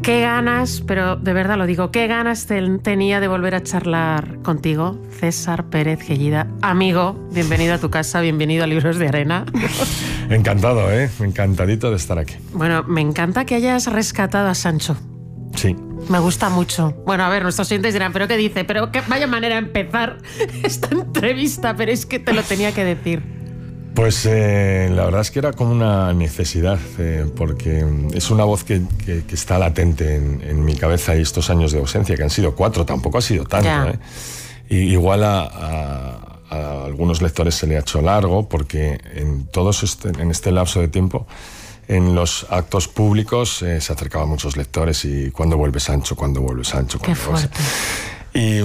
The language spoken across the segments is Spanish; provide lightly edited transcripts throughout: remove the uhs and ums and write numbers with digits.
Qué ganas, pero de verdad lo digo, qué ganas tenía de volver a charlar contigo, César Pérez Gellida. Amigo, bienvenido a tu casa, bienvenido a Libros de Arena. Encantado, encantadito de estar aquí. Bueno, me encanta que hayas rescatado a Sancho. Sí. Me gusta mucho. Bueno, a ver, nuestros oyentes dirán, ¿pero qué dice? Pero qué vaya manera de empezar esta entrevista, pero es que te lo tenía que decir. Pues la verdad es que era como una necesidad, porque es una voz que está latente en mi cabeza, y estos años de ausencia, que han sido 4, tampoco ha sido tanto. Y igual a algunos lectores se le ha hecho largo, porque en este lapso de tiempo, en los actos públicos se acercaban muchos lectores y ¿cuándo vuelve Sancho? ¿Cuándo vuelve Sancho? Qué fuerte. Y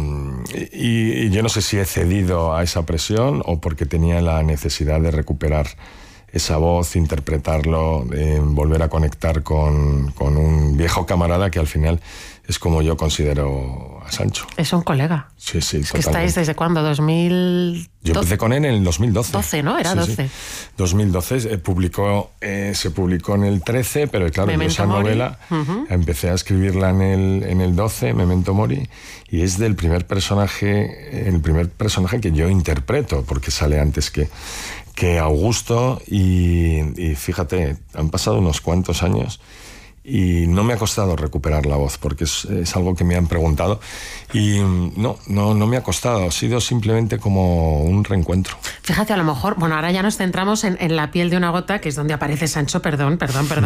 yo no sé si he cedido a esa presión o porque tenía la necesidad de recuperar esa voz, interpretarlo, volver a conectar con un viejo camarada que al final es como yo considero a Sancho. Es un colega. Sí, sí, es que estáis ¿desde cuándo? 2000... Yo empecé con él en el 2012. 12, ¿no? Era 12. Sí. 2012 se publicó en el 13, pero claro, yo esa novela empecé a escribirla en el 12, Memento Mori, y es el primer personaje que yo interpreto, porque sale antes que Augusto, y fíjate, han pasado unos cuantos años y no me ha costado recuperar la voz, porque es algo que me han preguntado, y no me ha costado, ha sido simplemente como un reencuentro. Fíjate, a lo mejor, bueno, ahora ya nos centramos en La piel de una gota, que es donde aparece Sancho, perdón,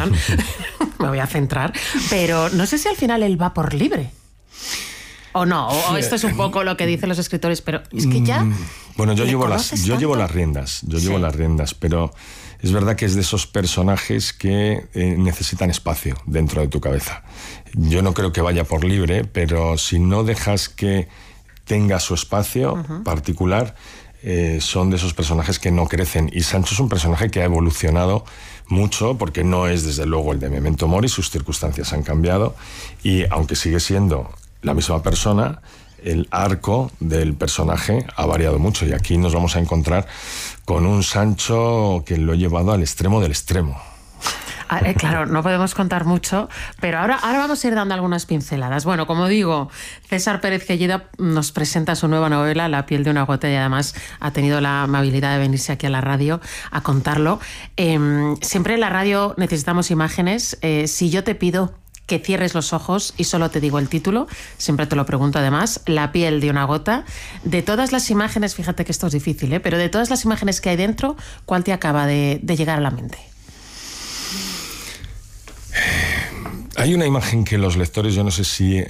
me voy a centrar, pero no sé si al final él va por libre. O no, o esto es un poco lo que dicen los escritores, pero es que ya... Bueno, yo llevo las riendas, pero es verdad que es de esos personajes que necesitan espacio dentro de tu cabeza. Yo no creo que vaya por libre, pero si no dejas que tenga su espacio particular, son de esos personajes que no crecen. Y Sancho es un personaje que ha evolucionado mucho, porque no es desde luego el de Memento Mori, sus circunstancias han cambiado, y aunque sigue siendo la misma persona, el arco del personaje ha variado mucho, y aquí nos vamos a encontrar con un Sancho que lo he llevado al extremo del extremo. Claro, no podemos contar mucho, pero ahora vamos a ir dando algunas pinceladas. Bueno, como digo, César Pérez Gellida nos presenta su nueva novela, La piel de una gota, y además ha tenido la amabilidad de venirse aquí a la radio a contarlo. Siempre en la radio necesitamos imágenes. Si yo te pido que cierres los ojos y solo te digo el título, siempre te lo pregunto además, La piel de una gota, de todas las imágenes, fíjate que esto es difícil, pero de todas las imágenes que hay dentro, ¿cuál te acaba de llegar a la mente? Hay una imagen que los lectores, yo no sé si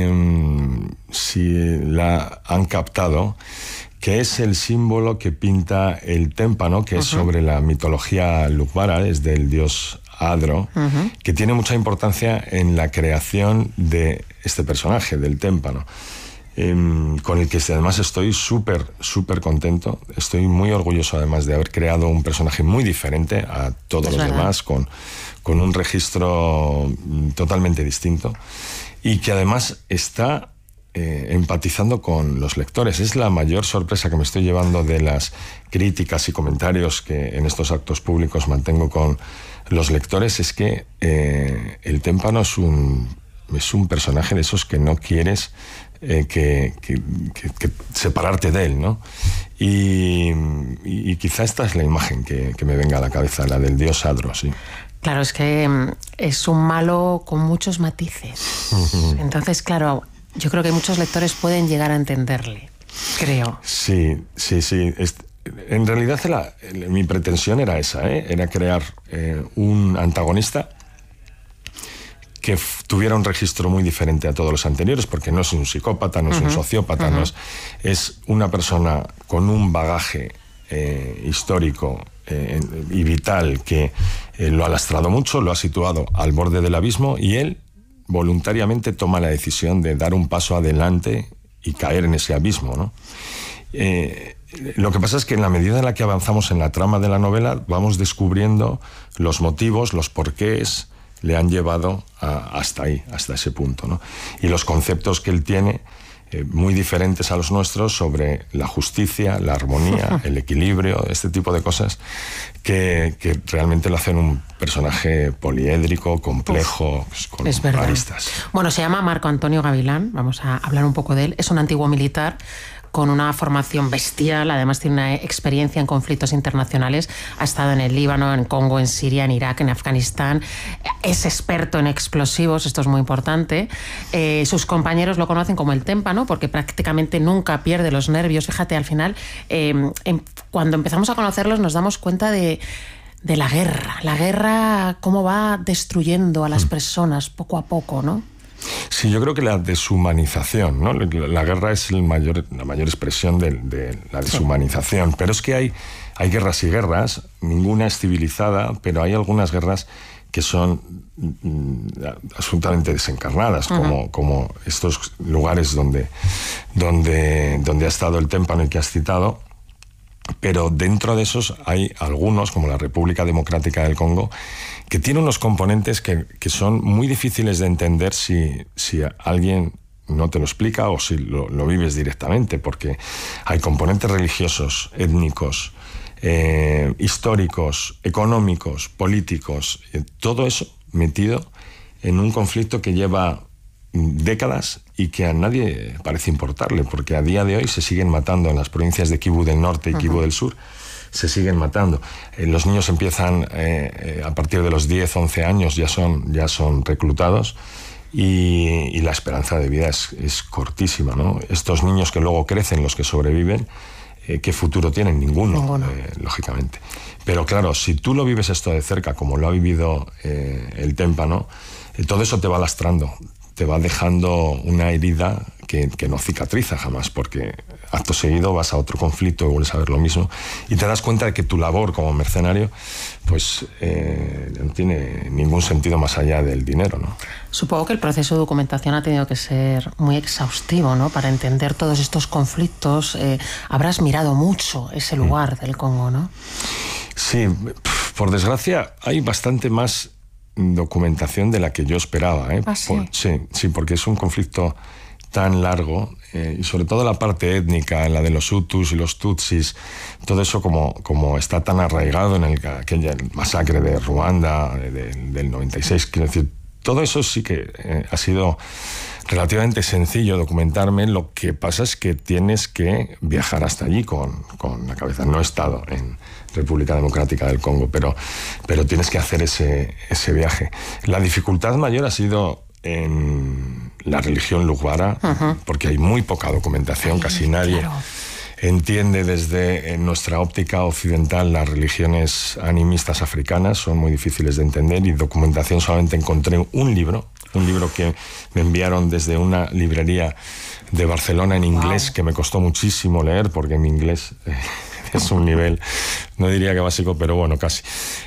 la han captado, que es el símbolo que pinta el témpano, que es sobre la mitología lugvara, es del dios Adro, que tiene mucha importancia en la creación de este personaje, del témpano, con el que además estoy súper contento. Estoy muy orgulloso además de haber creado un personaje muy diferente a todos los demás, con un registro totalmente distinto, y que además está empatizando con los lectores. Es la mayor sorpresa que me estoy llevando de las críticas y comentarios que en estos actos públicos mantengo con los lectores, es que el témpano es un personaje de esos que no quieres que separarte de él, ¿no? Y quizá esta es la imagen que me venga a la cabeza, la del dios Adro, sí. Claro, es que es un malo con muchos matices. Entonces, claro, yo creo que muchos lectores pueden llegar a entenderle, creo. Sí. En realidad mi pretensión era esa, era crear un antagonista que tuviera un registro muy diferente a todos los anteriores, porque no es un psicópata, no es un sociópata, es una persona con un bagaje histórico y vital que lo ha lastrado mucho, lo ha situado al borde del abismo, y él voluntariamente toma la decisión de dar un paso adelante y caer en ese abismo, ¿no? Lo que pasa es que en la medida en la que avanzamos en la trama de la novela, vamos descubriendo los motivos, los porqués le han llevado hasta ahí, hasta ese punto, ¿no? Y los conceptos que él tiene muy diferentes a los nuestros sobre la justicia, la armonía, el equilibrio, este tipo de cosas que realmente lo hacen un personaje poliédrico, complejo, con aristas. Bueno, se llama Marco Antonio Gavilán, vamos a hablar un poco de él. Es un antiguo militar con una formación bestial, además tiene una experiencia en conflictos internacionales, ha estado en el Líbano, en Congo, en Siria, en Irak, en Afganistán, es experto en explosivos, esto es muy importante. Sus compañeros lo conocen como el témpano porque prácticamente nunca pierde los nervios. Fíjate, al final, cuando empezamos a conocerlos nos damos cuenta de la guerra cómo va destruyendo a las personas poco a poco, ¿no? Sí, yo creo que la deshumanización, ¿no? La guerra es la mayor expresión de la deshumanización, pero es que hay guerras y guerras, ninguna es civilizada, pero hay algunas guerras que son absolutamente desencarnadas, como estos lugares donde ha estado el témpano y que has citado. Pero dentro de esos hay algunos, como la República Democrática del Congo, que tiene unos componentes que son muy difíciles de entender si alguien no te lo explica o si lo vives directamente, porque hay componentes religiosos, étnicos, históricos, económicos, políticos, todo eso metido en un conflicto que lleva décadas y que a nadie parece importarle, porque a día de hoy se siguen matando en las provincias de Kivu del Norte y Kivu del Sur, se siguen matando. Los niños empiezan a partir de los 10, 11 años, ya son reclutados y la esperanza de vida es cortísima, ¿no? Estos niños que luego crecen, los que sobreviven, ¿qué futuro tienen? Ninguno. Lógicamente. Pero claro, si tú lo vives esto de cerca, como lo ha vivido el témpano, todo eso te va lastrando, te va dejando una herida que no cicatriza jamás, porque acto seguido vas a otro conflicto y vuelves a ver lo mismo y te das cuenta de que tu labor como mercenario pues no tiene ningún sentido más allá del dinero, ¿no? Supongo que el proceso de documentación ha tenido que ser muy exhaustivo, ¿no? Para entender todos estos conflictos. Habrás mirado mucho ese lugar del Congo, ¿no? Sí, por desgracia hay bastante más documentación de la que yo esperaba, ¿eh? ¿Ah, sí? Sí, porque es un conflicto tan largo y sobre todo la parte étnica, la de los Hutus y los Tutsis, todo eso como está tan arraigado en aquella masacre de Ruanda del 96, quiero decir, todo eso sí que ha sido relativamente sencillo documentarme. Lo que pasa es que tienes que viajar hasta allí con la cabeza. No he estado en República Democrática del Congo, pero tienes que hacer ese viaje. La dificultad mayor ha sido en la religión lugbara, porque hay muy poca documentación, casi nadie entiende desde nuestra óptica occidental las religiones animistas africanas, son muy difíciles de entender, y documentación solamente encontré un libro que me enviaron desde una librería de Barcelona en inglés, que me costó muchísimo leer porque mi inglés es un nivel, no diría que básico, pero bueno, casi.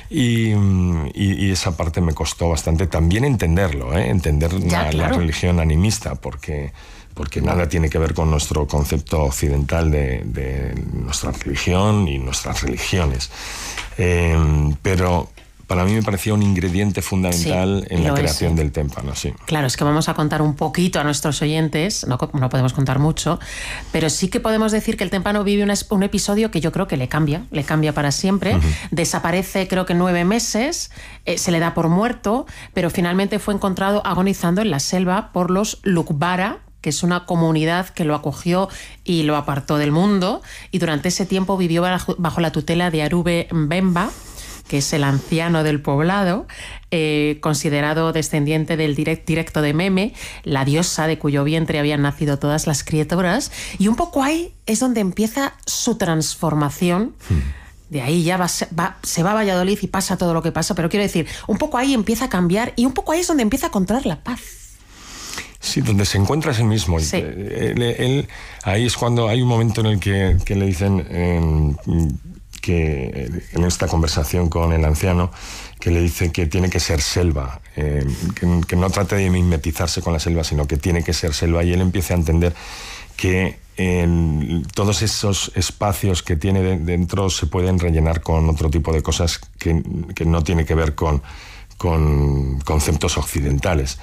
Y esa parte me costó bastante también entenderlo, entender la religión animista, porque nada tiene que ver con nuestro concepto occidental de nuestra religión y nuestras religiones. Pero para mí me parecía un ingrediente fundamental en la creación del témpano, sí. Claro, es que vamos a contar un poquito a nuestros oyentes, no podemos contar mucho, pero sí que podemos decir que el témpano vive un episodio que yo creo que le cambia para siempre. Desaparece, creo que 9 meses, se le da por muerto, pero finalmente fue encontrado agonizando en la selva por los Lugbara, que es una comunidad que lo acogió y lo apartó del mundo, y durante ese tiempo vivió bajo la tutela de Arube Mbemba, que es el anciano del poblado, considerado descendiente del directo de Meme, la diosa de cuyo vientre habían nacido todas las criaturas, y un poco ahí es donde empieza su transformación. De ahí ya se va a Valladolid y pasa todo lo que pasa, pero quiero decir, un poco ahí empieza a cambiar y un poco ahí es donde empieza a encontrar la paz. Sí, donde se encuentra a sí mismo. Sí. Él, ahí es cuando hay un momento en el que le dicen que en esta conversación con el anciano, que le dice que tiene que ser selva, que no trate de mimetizarse con la selva, sino que tiene que ser selva, y él empieza a entender que todos esos espacios que tiene dentro se pueden rellenar con otro tipo de cosas que no tiene que ver con con conceptos occidentales.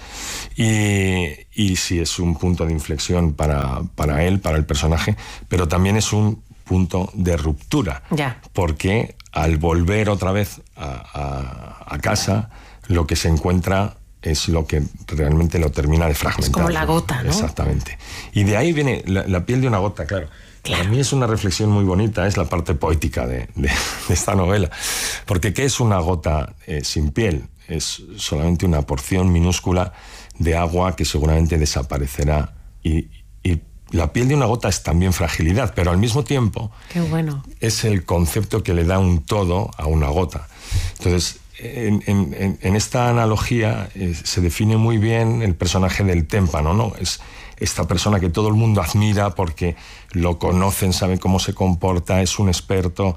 Y sí, es un punto de inflexión para él, para el personaje, pero también es un punto de ruptura. Ya. Porque al volver otra vez a casa, lo que se encuentra es lo que realmente lo termina de fragmentar. Es como la gota, ¿no? Exactamente. Y de ahí viene la piel de una gota, claro. Para mí es una reflexión muy bonita, es la parte poética de esta novela. Porque ¿qué es una gota sin piel? Es solamente una porción minúscula de agua que seguramente desaparecerá. Y la piel de una gota es también fragilidad, pero al mismo tiempo Qué bueno. es el concepto que le da un todo a una gota. Entonces, en esta analogía se define muy bien el personaje del témpano, ¿no? Es esta persona que todo el mundo admira porque lo conocen, sabe cómo se comporta, es un experto,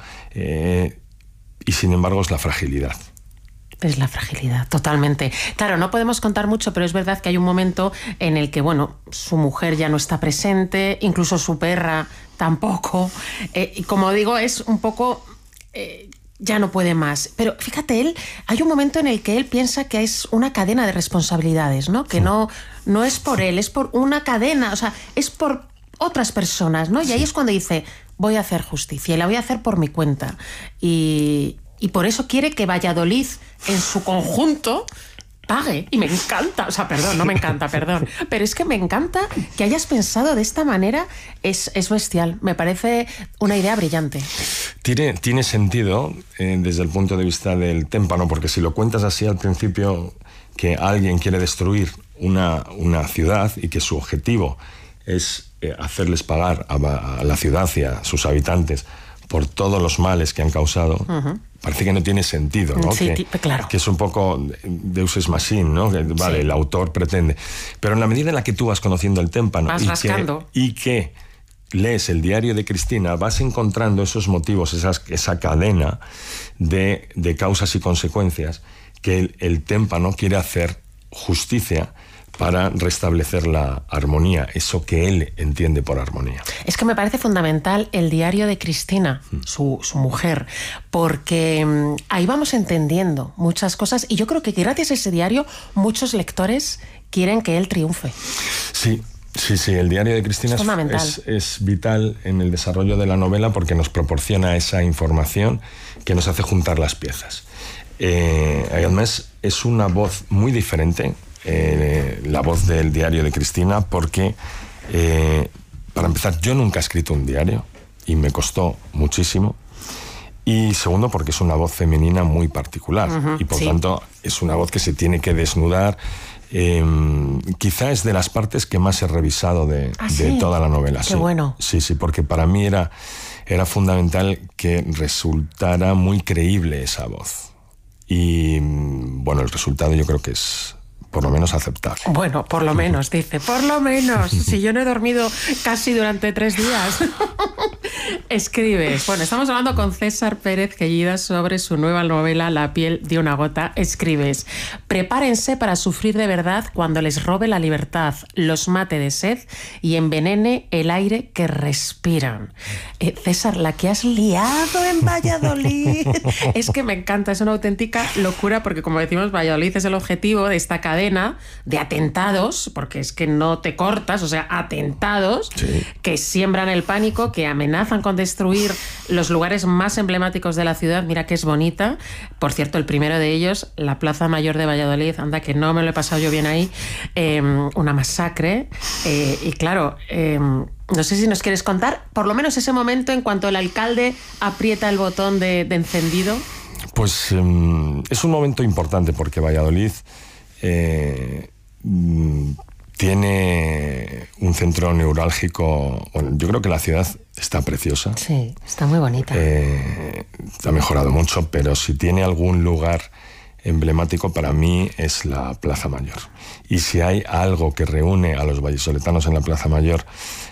y sin embargo es la fragilidad. Es la fragilidad, totalmente. Claro, no podemos contar mucho, pero es verdad que hay un momento en el que, bueno, su mujer ya no está presente, incluso su perra tampoco. Y como digo, es un poco... ya no puede más. Pero fíjate, hay un momento en el que él piensa que es una cadena de responsabilidades, ¿no? Que no es por él, es por una cadena, o sea, es por otras personas, ¿no? Y ahí es cuando dice, voy a hacer justicia y la voy a hacer por mi cuenta. Y por eso quiere que Valladolid, en su conjunto, pague. Y me encanta, o sea, perdón, no me encanta, perdón. Pero es que me encanta que hayas pensado de esta manera, es bestial. Me parece una idea brillante. Tiene sentido desde el punto de vista del témpano, porque si lo cuentas así al principio, que alguien quiere destruir una ciudad y que su objetivo es hacerles pagar a la ciudad y a sus habitantes por todos los males que han causado, parece que no tiene sentido, ¿no? Sí, claro. Que es un poco Deus ex machina, ¿no? Que, vale, sí. El autor pretende. Pero en la medida en la que tú vas conociendo el témpano y que lees el diario de Cristina, vas encontrando esos motivos, esa cadena de causas y consecuencias que el témpano quiere hacer justicia para restablecer la armonía, eso que él entiende por armonía. Es que me parece fundamental el diario de Cristina, su mujer, porque ahí vamos entendiendo muchas cosas y yo creo que gracias a ese diario muchos lectores quieren que él triunfe. Sí, el diario de Cristina es vital en el desarrollo de la novela porque nos proporciona esa información que nos hace juntar las piezas. Además, es una voz muy diferente, la voz del diario de Cristina, porque, para empezar, yo nunca he escrito un diario y me costó muchísimo. Y segundo, porque es una voz femenina muy particular y por tanto es una voz que se tiene que desnudar. Quizá es de las partes que más he revisado de toda la novela. Qué bueno. Sí, porque para mí era fundamental que resultara muy creíble esa voz. Y bueno, el resultado yo creo que es por lo menos aceptable. Bueno, por lo menos, dice, por lo menos. Si yo no he dormido casi durante 3 días. Escribes. Bueno, estamos hablando con César Pérez Quellida sobre su nueva novela La piel de una gota. Escribes: prepárense para sufrir de verdad cuando les robe la libertad, los mate de sed y envenene el aire que respiran. César, la que has liado en Valladolid. Es que me encanta, es una auténtica locura porque, como decimos, Valladolid es el objetivo de esta cadena de atentados, porque es que no te cortas, o sea, atentados que siembran el pánico, que amenazan con destruir los lugares más emblemáticos de la ciudad. Mira que es bonita. Por cierto, el primero de ellos, la Plaza Mayor de Valladolid, anda que no me lo he pasado yo bien ahí, una masacre. Y claro, no sé si nos quieres contar por lo menos ese momento en cuanto el alcalde aprieta el botón de encendido. Pues es un momento importante porque Valladolid tiene un centro neurálgico. Bueno, yo creo que la ciudad está preciosa. Sí, está muy bonita. Ha mejorado mucho, pero si tiene algún lugar emblemático para mí es la Plaza Mayor. Y si hay algo que reúne a los vallisoletanos en la Plaza Mayor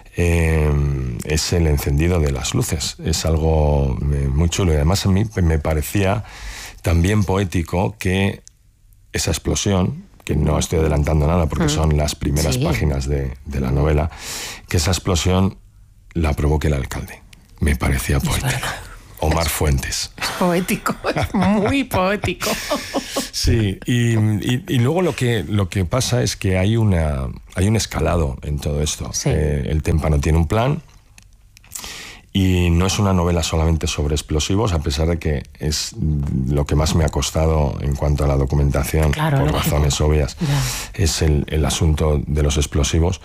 es el encendido de las luces. Es algo muy chulo y además a mí me parecía también poético que esa explosión, que no estoy adelantando nada porque son las primeras páginas de la novela, que esa explosión la provoque el alcalde. Me parecía poético. Omar Fuentes. poético, es muy poético. Sí, y luego lo que pasa es que hay un escalado en todo esto. Sí. El témpano tiene un plan y no es una novela solamente sobre explosivos, a pesar de que es lo que más me ha costado en cuanto a la documentación, claro, por razones obvias, es el asunto de los explosivos.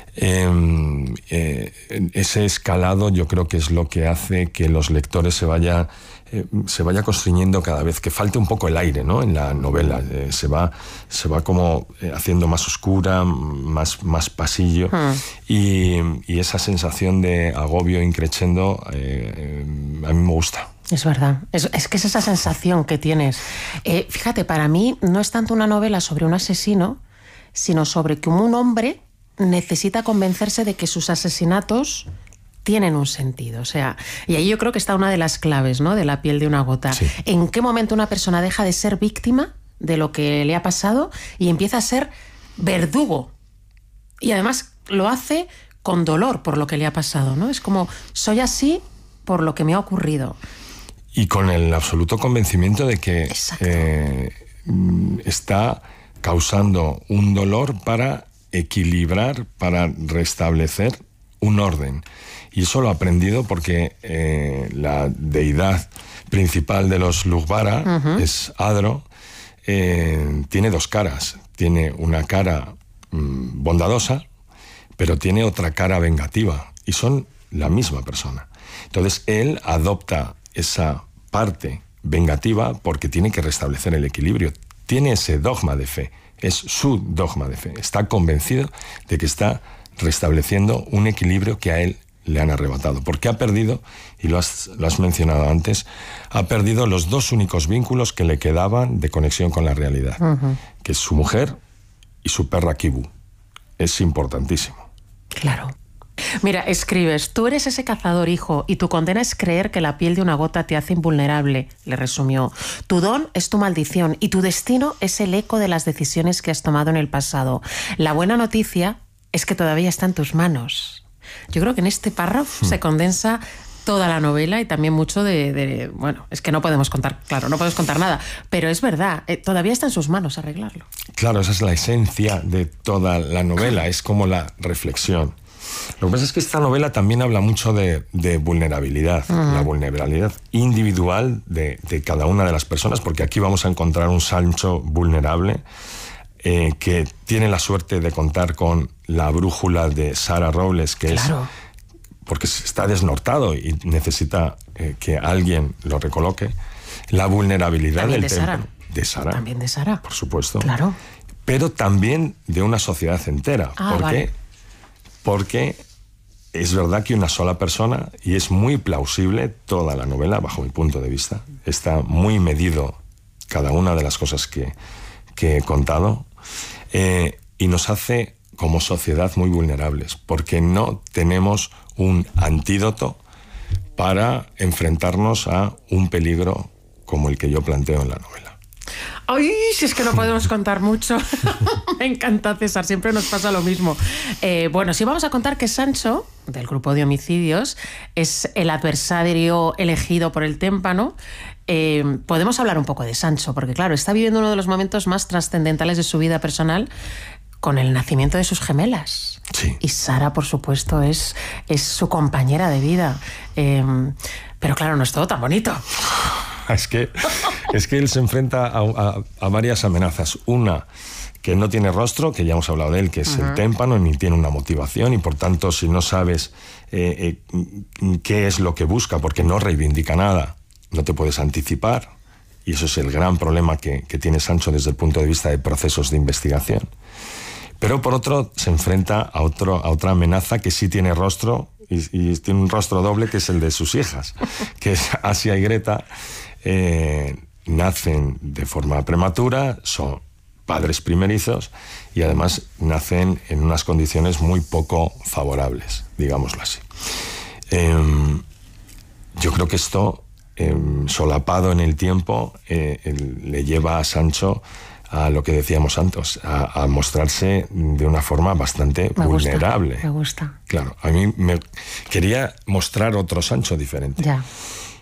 Ese escalado yo creo que es lo que hace que los lectores se vaya construyendo cada vez, que falte un poco el aire, ¿no? En la novela se va como haciendo más oscura, más pasillo, y esa sensación de agobio increchendo a mí me gusta. Es verdad, es que es esa sensación que tienes. Fíjate, para mí no es tanto una novela sobre un asesino, sino sobre que un hombre necesita convencerse de que sus asesinatos tienen un sentido. O sea, y ahí yo creo que está una de las claves, ¿no?, de La piel de una gota. Sí. ¿En qué momento una persona deja de ser víctima de lo que le ha pasado y empieza a ser verdugo? Y además lo hace con dolor por lo que le ha pasado, ¿no? Es como, soy así por lo que me ha ocurrido. Y con el absoluto convencimiento de que está causando un dolor para equilibrar, para restablecer un orden. Y eso lo ha aprendido porque la deidad principal de los Lugbara es Adro. Tiene dos caras. Tiene una cara bondadosa, pero tiene otra cara vengativa. Y son la misma persona. Entonces él adopta esa parte vengativa porque tiene que restablecer el equilibrio. Tiene ese dogma de fe. Es su dogma de fe. Está convencido de que está restableciendo un equilibrio que a él le han arrebatado. Porque ha perdido, y lo has mencionado antes, ha perdido los dos únicos vínculos que le quedaban de conexión con la realidad, que es su mujer y su perra Kibu. Es importantísimo. Claro. Mira, escribes, tú eres ese cazador, hijo, y tu condena es creer que la piel de una gota te hace invulnerable, le resumió. Tu don es tu maldición y tu destino es el eco de las decisiones que has tomado en el pasado. La buena noticia es que todavía está en tus manos. Yo creo que en este párrafo se condensa toda la novela y también mucho bueno, es que no podemos contar, claro, no podemos contar nada, pero es verdad, todavía está en sus manos arreglarlo. Claro, esa es la esencia de toda la novela, es como la reflexión. Lo que pasa es que esta novela también habla mucho de vulnerabilidad, la vulnerabilidad individual de cada una de las personas, porque aquí vamos a encontrar un Sancho vulnerable que tiene la suerte de contar con la brújula de Sara Robles, que claro, es porque está desnortado y necesita que alguien lo recoloque. La vulnerabilidad también del Sara. De Sara. También de Sara. Por supuesto. Claro. Pero también de una sociedad entera. Vale. Porque es verdad que una sola persona, y es muy plausible toda la novela, bajo mi punto de vista, está muy medido cada una de las cosas que he contado, y nos hace como sociedad muy vulnerables, porque no tenemos un antídoto para enfrentarnos a un peligro como el que yo planteo en la novela. ¡Ay! Si es que no podemos contar mucho. Me encanta, César, siempre nos pasa lo mismo. Bueno, sí vamos a contar que Sancho, del grupo de homicidios, es el adversario elegido por el témpano. Podemos hablar un poco de Sancho, porque claro, está viviendo uno de los momentos más trascendentales de su vida personal con el nacimiento de sus gemelas. Sí. Y Sara, por supuesto, es su compañera de vida. Pero claro, no es todo tan bonito. Es que él se enfrenta a varias amenazas. Una, que no tiene rostro, que ya hemos hablado de él, que es el témpano, ni tiene una motivación, y por tanto, si no sabes qué es lo que busca, porque no reivindica nada, no te puedes anticipar. Y eso es el gran problema que tiene Sancho desde el punto de vista de procesos de investigación. Pero por otro, se enfrenta a otra amenaza que sí tiene rostro, y tiene un rostro doble, que es el de sus hijas, que es Asia y Greta. Nacen de forma prematura, son padres primerizos y además nacen en unas condiciones muy poco favorables, digámoslo así. Yo creo que esto, solapado en el tiempo, le lleva a Sancho a lo que decíamos antes, a mostrarse de una forma bastante vulnerable. Me gusta. Claro, a mí me quería mostrar otro Sancho diferente. Ya.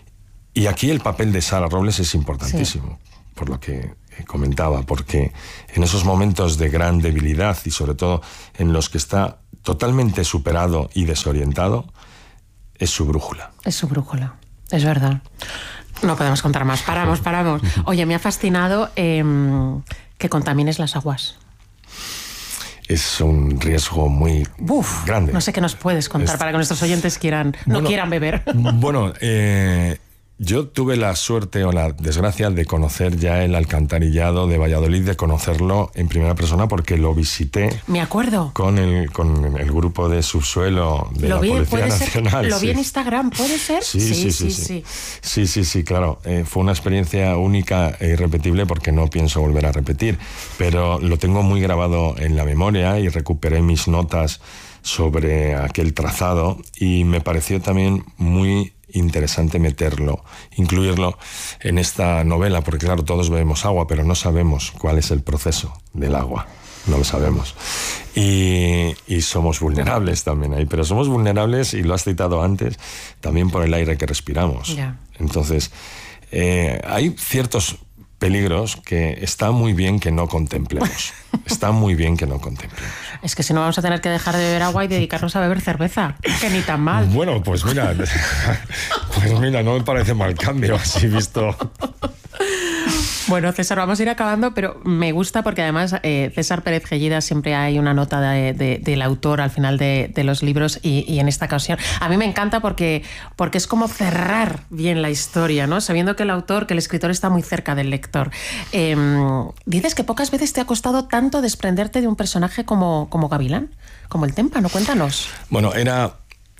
Y aquí el papel de Sara Robles es importantísimo, por lo que comentaba, porque en esos momentos de gran debilidad y sobre todo en los que está totalmente superado y desorientado, es su brújula. Es su brújula, es verdad. No podemos contar más, paramos. Oye, me ha fascinado que contamines las aguas. Es un riesgo muy grande. No sé qué nos puedes contar para que nuestros oyentes quieran beber. Bueno, yo tuve la suerte o la desgracia de conocer ya el alcantarillado de Valladolid, de conocerlo en primera persona porque lo visité. Me acuerdo. Con el grupo de subsuelo de la Policía Nacional. Lo vi en Instagram, ¿puede ser? Sí, claro. Fue una experiencia única e irrepetible porque no pienso volver a repetir, pero lo tengo muy grabado en la memoria y recuperé mis notas sobre aquel trazado y me pareció también muy interesante incluirlo en esta novela, porque claro, todos bebemos agua, pero no sabemos cuál es el proceso del agua, no lo sabemos. Y somos vulnerables también ahí, pero somos vulnerables, y lo has citado antes, también por el aire que respiramos. Yeah. Entonces, hay ciertos peligros que está muy bien que no contemplemos. Está muy bien que no contemplemos. Es que si no vamos a tener que dejar de beber agua y dedicarnos a beber cerveza, que ni tan mal. Bueno, pues mira, no me parece mal cambio, así visto. Bueno, César, vamos a ir acabando, pero me gusta porque además César Pérez Gellida, siempre hay una nota del autor al final de los libros y en esta ocasión a mí me encanta porque es como cerrar bien la historia, ¿no? Sabiendo que el escritor está muy cerca del lector. Dices que pocas veces te ha costado tanto desprenderte de un personaje como Gavilán, como el témpano. Cuéntanos. Bueno, era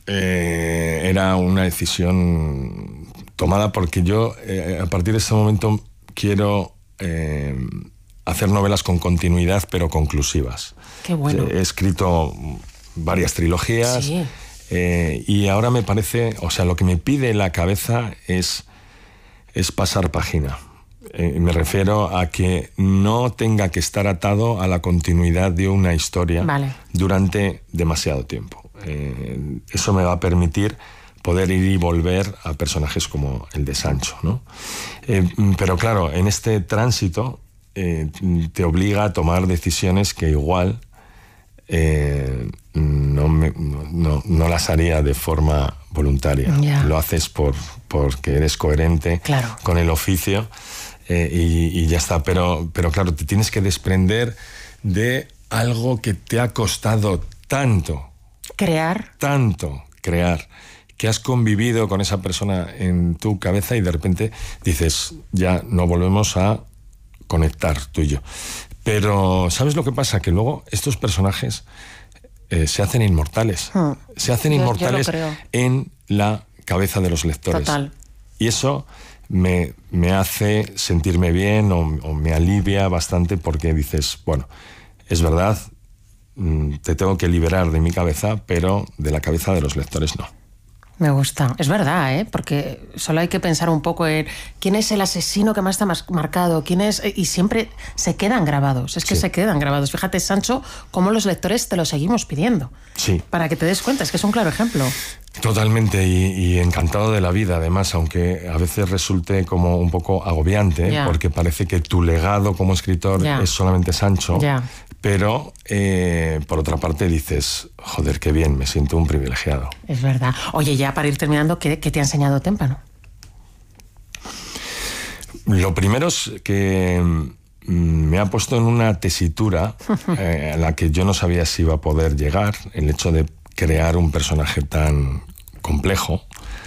una decisión tomada porque yo a partir de ese momento quiero hacer novelas con continuidad, pero conclusivas. Qué bueno. He escrito varias trilogías. Sí. Y ahora me parece, o sea, lo que me pide la cabeza es pasar página. Me refiero a que no tenga que estar atado a la continuidad de una historia durante demasiado tiempo. Eso me va a permitir poder ir y volver a personajes como el de Sancho, ¿no? Pero claro, en este tránsito te obliga a tomar decisiones que igual no las haría de forma voluntaria. Yeah. Lo haces porque eres coherente con el oficio y ya está. Pero claro, te tienes que desprender de algo que te ha costado tanto crear, que has convivido con esa persona en tu cabeza y de repente dices, ya no volvemos a conectar tú y yo. Pero ¿sabes lo que pasa? Que luego estos personajes se hacen inmortales. Se hacen inmortales en la cabeza de los lectores. Total. Y eso me hace sentirme bien o me alivia bastante porque dices, bueno, es verdad, te tengo que liberar de mi cabeza, pero de la cabeza de los lectores no. Me gusta. Es verdad, ¿eh? Porque solo hay que pensar un poco en quién es el asesino que más está marcado, quién es... Y siempre se quedan grabados. Es que se quedan grabados. Fíjate, Sancho, cómo los lectores te lo seguimos pidiendo. Sí. Para que te des cuenta. Es que es un claro ejemplo. Totalmente. Y encantado de la vida, además, aunque a veces resulte como un poco agobiante, porque parece que tu legado como escritor es solamente Sancho. Pero, por otra parte, dices, joder, qué bien, me siento un privilegiado. Es verdad. Oye, ya para ir terminando, ¿qué te ha enseñado Témpano? Lo primero es que me ha puesto en una tesitura a la que yo no sabía si iba a poder llegar, el hecho de crear un personaje tan complejo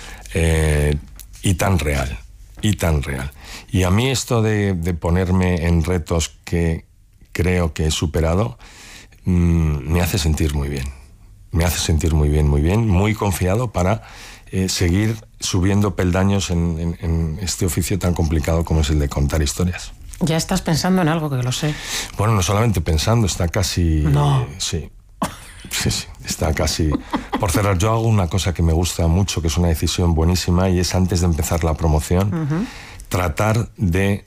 y tan real. Y a mí esto de ponerme en retos que creo que he superado, me hace sentir muy bien. Me hace sentir muy bien, muy confiado para seguir subiendo peldaños en este oficio tan complicado como es el de contar historias. Ya estás pensando en algo, que lo sé. Bueno, no solamente pensando, está casi... No. Sí, está casi por cerrar. Yo hago una cosa que me gusta mucho, que es una decisión buenísima, y es antes de empezar la promoción, tratar de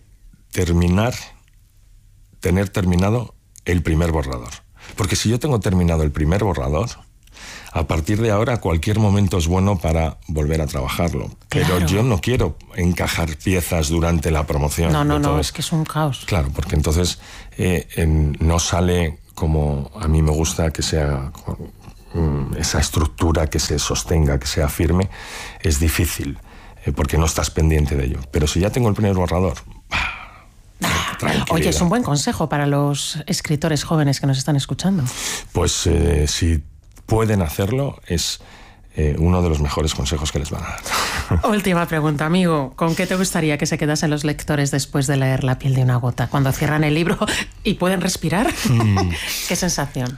tener terminado el primer borrador. Porque si yo tengo terminado el primer borrador, A partir de ahora, cualquier momento es bueno para volver a trabajarlo. Claro. Pero yo no quiero encajar piezas durante la promoción. No, es que es un caos. Claro, porque entonces no sale como a mí me gusta que sea esa estructura, que se sostenga, que sea firme. Es difícil, porque no estás pendiente de ello. Pero si ya tengo el primer borrador... Oye, es un buen consejo para los escritores jóvenes que nos están escuchando. Pues si pueden hacerlo, es uno de los mejores consejos que les van a dar. Última pregunta, amigo. ¿Con qué te gustaría que se quedasen los lectores después de leer La piel de una gota? Cuando cierran el libro y pueden respirar. ¿Qué sensación?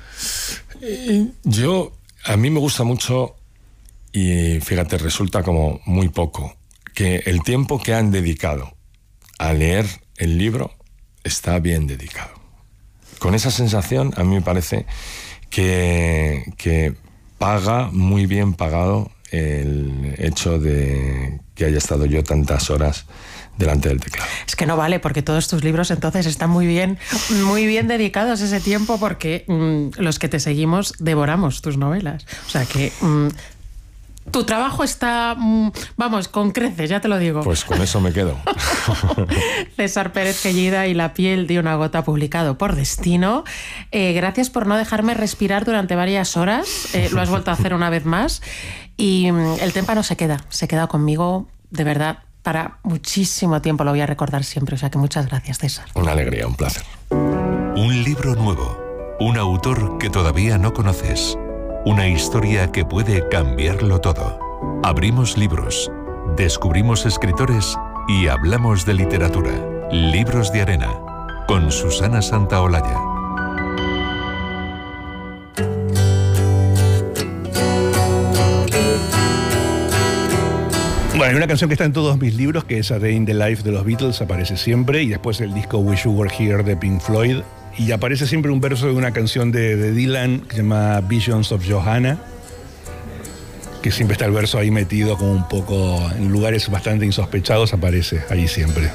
A mí me gusta mucho, y fíjate, resulta como muy poco, que el tiempo que han dedicado a leer el libro está bien dedicado. Con esa sensación, a mí me parece que paga muy bien pagado el hecho de que haya estado yo tantas horas delante del teclado. Es que no vale, porque todos tus libros entonces están muy bien dedicados ese tiempo, porque los que te seguimos devoramos tus novelas. O sea que... tu trabajo está, vamos, con creces, ya te lo digo. Pues con eso me quedo. César Pérez Quellida y La piel de una gota, publicado por Destino. Gracias por no dejarme respirar durante varias horas. Lo has vuelto a hacer una vez más. Y el témpano se queda conmigo, de verdad, para muchísimo tiempo. Lo voy a recordar siempre. O sea que muchas gracias, César. Una alegría, un placer. Un libro nuevo. Un autor que todavía no conoces. Una historia que puede cambiarlo todo. Abrimos libros, descubrimos escritores y hablamos de literatura. Libros de Arena, con Susana Santaolalla. Bueno, hay una canción que está en todos mis libros, que es A Day in the Life de los Beatles, aparece siempre, y después el disco Wish You Were Here de Pink Floyd. Y aparece siempre un verso de una canción de Dylan que se llama Visions of Johanna, que siempre está el verso ahí metido como un poco en lugares bastante insospechados, aparece ahí siempre.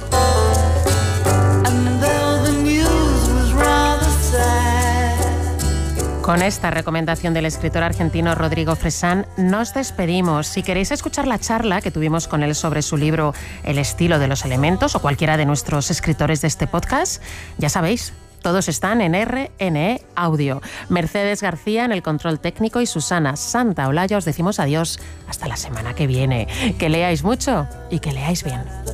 Con esta recomendación del escritor argentino Rodrigo Fresán nos despedimos. Si queréis escuchar la charla que tuvimos con él sobre su libro El estilo de los elementos, o cualquiera de nuestros escritores de este podcast, ya sabéis, todos están en RNE Audio. Mercedes García en el control técnico y Susana Santaolalla. Os decimos adiós hasta la semana que viene. Que leáis mucho y que leáis bien.